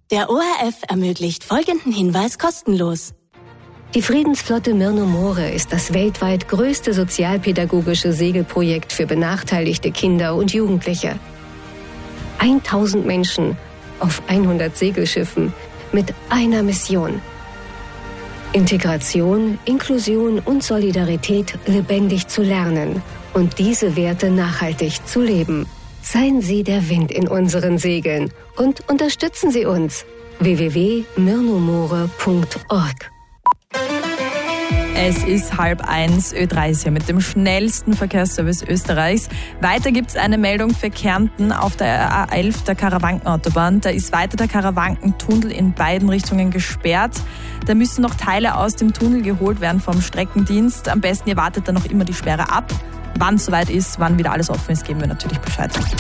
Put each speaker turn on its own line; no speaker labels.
Der ORF ermöglicht folgenden Hinweis kostenlos.
Die Friedensflotte Myrno-More ist das weltweit größte sozialpädagogische Segelprojekt für benachteiligte Kinder und Jugendliche. 1000 Menschen auf 100 Segelschiffen mit einer Mission: Integration, Inklusion und Solidarität lebendig zu lernen und diese Werte nachhaltig zu leben. Seien Sie der Wind in unseren Segeln und unterstützen Sie uns. www.myrnomore.org.
Es ist 12:30, Ö3 ist hier mit dem schnellsten Verkehrsservice Österreichs. Weiter gibt es eine Meldung für Kärnten auf der A11, der Karawankenautobahn. Da ist weiter der Karawankentunnel in beiden Richtungen gesperrt. Da müssen noch Teile aus dem Tunnel geholt werden vom Streckendienst. Am besten, ihr wartet dann noch immer die Sperre ab. Wann es soweit ist, wann wieder alles offen ist, geben wir natürlich Bescheid.